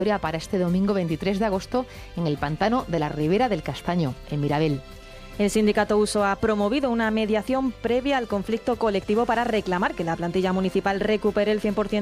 para este domingo 23 de agosto en el pantano de la Ribera del Castaño, en Mirabel. El sindicato Uso ha promovido una mediación previa al conflicto colectivo para reclamar que la plantilla municipal recupere el 100%